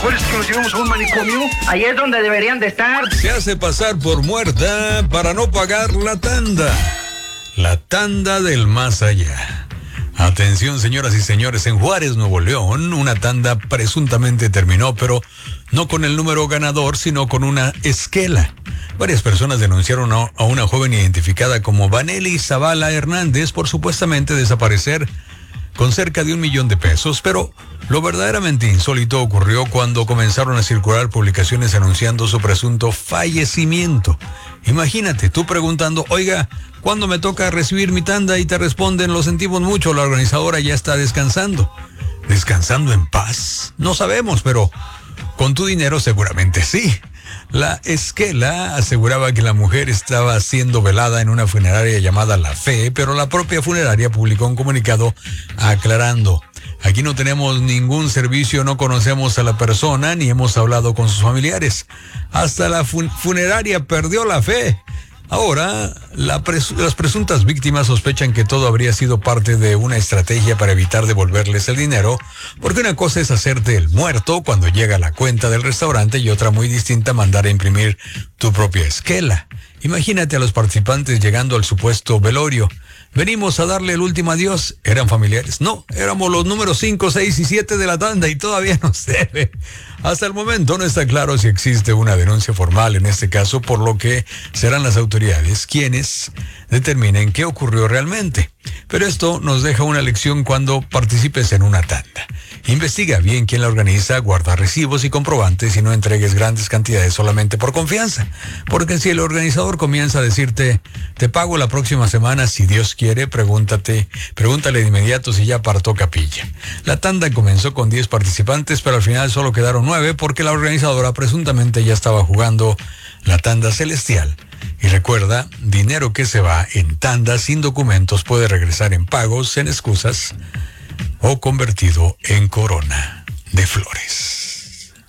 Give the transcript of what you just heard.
¿Cuál es que nos llevamos a un manicomio? Ahí es donde deberían de estar. Se hace pasar por muerta para no pagar la tanda. La tanda del más allá. Atención, señoras y señores, en Juárez, Nuevo León, una tanda presuntamente terminó, pero no con el número ganador, sino con una esquela. Varias personas denunciaron a una joven identificada como Vanelli Zavala Hernández por supuestamente desaparecer con cerca de $1 millón, pero lo verdaderamente insólito ocurrió cuando comenzaron a circular publicaciones anunciando su presunto fallecimiento. Imagínate, tú preguntando, oiga, ¿cuándo me toca recibir mi tanda? Y te responden, lo sentimos mucho, la organizadora ya está descansando. ¿Descansando en paz? No sabemos, pero con tu dinero seguramente sí. La esquela aseguraba que la mujer estaba siendo velada en una funeraria llamada La Fe, pero la propia funeraria publicó un comunicado aclarando: aquí no tenemos ningún servicio, no conocemos a la persona, ni hemos hablado con sus familiares. Hasta la funeraria perdió la fe. Ahora, las presuntas víctimas sospechan que todo habría sido parte de una estrategia para evitar devolverles el dinero, porque una cosa es hacerte el muerto cuando llega la cuenta del restaurante y otra muy distinta mandar a imprimir tu propia esquela. Imagínate a los participantes llegando al supuesto velorio. Venimos a darle el último adiós. ¿Eran familiares? No, éramos los números 5, 6 y 7 de la tanda y todavía nos debe. Hasta el momento no está claro si existe una denuncia formal en este caso, por lo que serán las autoridades quienes determinen qué ocurrió realmente. Pero esto nos deja una lección cuando participes en una tanda. Investiga bien quién la organiza, guarda recibos y comprobantes y no entregues grandes cantidades solamente por confianza. Porque si el organizador comienza a decirte, te pago la próxima semana si Dios quiere, pregúntale de inmediato si ya apartó capilla. La tanda comenzó con 10 participantes, pero al final solo quedaron 9 porque la organizadora presuntamente ya estaba jugando la tanda celestial. Y recuerda, dinero que se va en tandas sin documentos puede regresar en pagos, en excusas o convertido en corona de flores.